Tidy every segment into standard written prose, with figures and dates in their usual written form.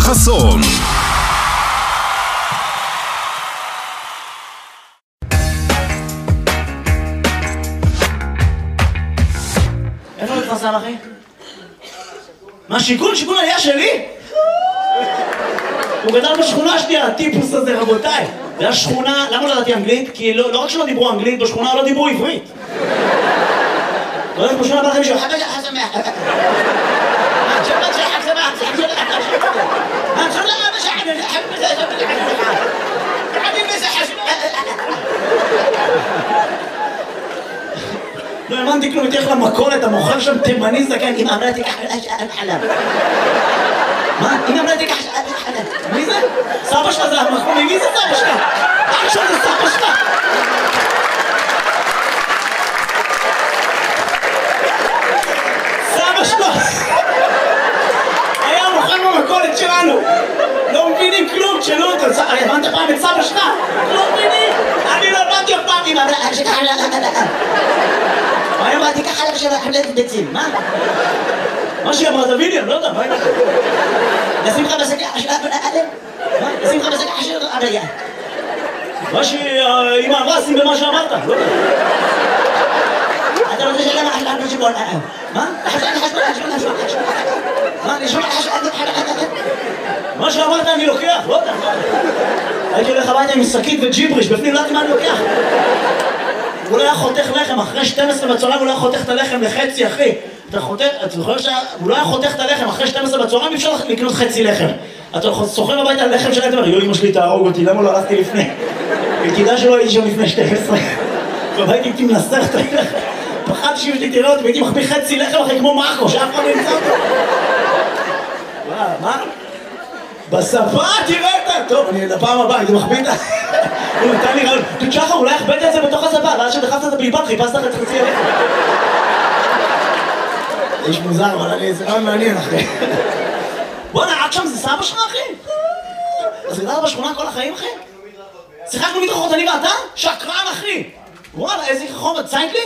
חסון. איפה מתפרסם אחי? מה שיכון? שיכון עלייה שלי? הוא גדל בשכונה שלי, הטיפוס הזה רבותיי. זה היה שכונה, למה לא ידעתי אנגלית? כי לא רק שלא דיברו אנגלית, בשכונה לא דיברו עברית. לא יודעת, בשכונה בא לכם מישהו, חבא חסמח. לא האמנתי כלום, תלך למכולת, המוכר שם תימני זקן, אמא אמרה תיקח חלב. מה? אמא אמרה תיקח חלב. מי זה? סבא שלך זה המחמוד, מי זה סבא שלך? אח שלך זה סבא שלך. סבא שלך היה מוכר במכולת שלנו. לא מבינים כלום, תשאלו אותו. הבנת פעם את סבא שלך? לא מבינים. אני לא הבנתי אף פעם. אמא אמרה תיקח חלב. מה אמרה תיקח חלב של חלב ביצים, מה? מה שהיא אמרה, תביני, אני לא יודע, מה היא אמרה? לשים לך בשקע של אדם? מה? לשים לך בשקע של אדם? מה שהיא אמרה, שים במה שאמרת, לא יודע. אתה רוצה שלמה חשבון שבון מה? מה? נשמע מה שאמרת אני לוקח, לא יודע. הייתי הולך הביתה עם שקית וג'יבריש, בפנים לא יודעת מה אני לוקח. הוא לא היה חותך לחם, אחרי 12 בצהריים הוא לא היה חותך את הלחם לחצי, אחי. אתה חותך, אתה זוכר שהוא לא היה חותך את הלחם, אחרי 12 בצהריים אפשר לקנות חצי לחם. אתה סוחר הביתה על לחם שלהם, יו, אמא שלי תהרוג אותי, למה לא הלכתי לפני? וכדאי שלא הייתי שם לפני 12. ובית הייתי מנסר את הלחם. פחדתי שאם שלי תראה אותי, והייתי מחביא חצי לחם אחרי כמו מאחו, שאף אחד לא ימצא אותו. מה? בשפה תראה אותה! טוב, אני לפעם הבאה, הייתי מחביא את ה... הוא נתן לי רעיון, שחר, אולי הכבדת את זה בתוך השפה, ואז שדחפת את הבלבד, חיפשת לך את חצי הלחם. זה איש מוזר, אבל זה רעיון מעניין, אחי. בוא'נה, עד שם זה סבא שלך, אחי? אז גדלת בשכונה כל החיים, אחי? שיחקנו מדרכות, אני ואתה? שקרן, אחי! וואלה, איזה חומר, ציינקלין?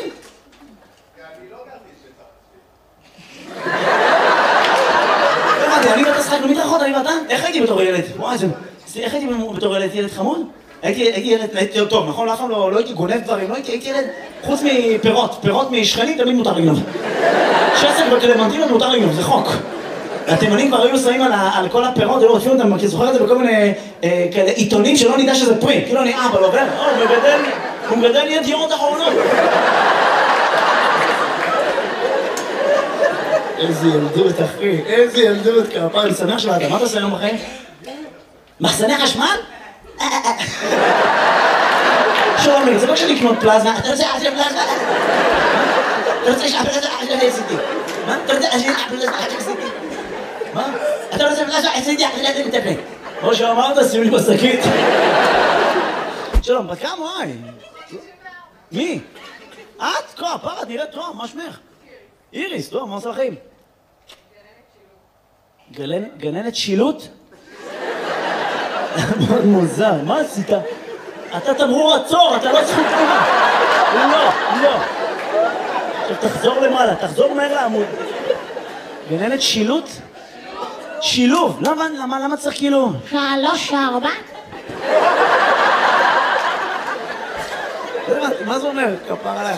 אני ואתה שחקנו מדרכות, אני ואתה? איך הייתי בתור ילד? וואי, איך הייתי בתור ילד? ילד חמוד? הייתי ילד טוב, נכון? אף פעם לא הייתי גונב דברים, לא הייתי ילד... חוץ מפירות, פירות משכנים תמיד מותר לגנוב. שסק בקלמנטינות מותר לגנוב, זה חוק. התימנים כבר היו שמים על כל הפירות, ולא רודפים אותם, כי זוכר את זה בכל מיני כאלה עיתונים שלא נדע שזה פרי. כאילו אני אבא, לא עובר? הוא מגדל ידיעות אחרונות. איזה ילדות, אחי, איזה ילדות, כפר, אני שמח שלא אתה, מה אתה עושה היום בחיים? מחסני חשמל? שומי, זה לא כשאני לקנות פלזמה, אתה רוצה עכשיו פלזמה? אתה רוצה שהפלזמה עכשיו עשיתי? מה? אתה רוצה שהפלזמה עכשיו עשיתי? מה? אתה רוצה פלזמה עשיתי, עכשיו זה מטפק. כמו שאמרת, שים לי בשקית. שלום, בת כמה, וואי? מי? את? כה, פרה, נראית טוב, מה שמך? איריס, טוב, מה עושה לכם? גננת שילוט? מאוד מוזר, מה עשית? אתה תמרור עצור, אתה לא זכות תנועה. לא. עכשיו תחזור למעלה, תחזור מהר לעמוד. גננת שילוט? שילוב. למה צריך כאילו? 3, 4. מה זה אומר? כפר עליי.